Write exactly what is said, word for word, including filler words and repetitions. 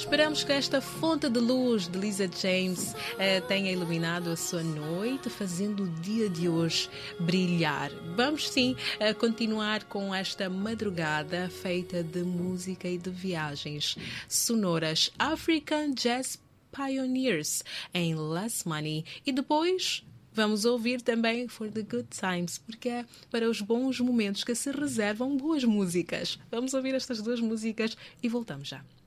Esperamos que esta fonte de luz de Lisa James eh, tenha iluminado a sua noite, fazendo o dia de hoje brilhar. Vamos sim eh, continuar com esta madrugada feita de música e de viagens sonoras. African Jazz Pioneers em Less Money. E depois vamos ouvir também For the Good Times, porque é para os bons momentos que se reservam boas músicas. Vamos ouvir estas duas músicas e voltamos já.